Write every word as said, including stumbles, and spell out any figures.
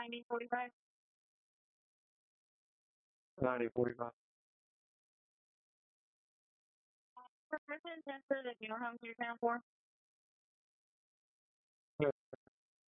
ninety forty-five. ninety forty-five. Permission to enter the funeral home to your town for?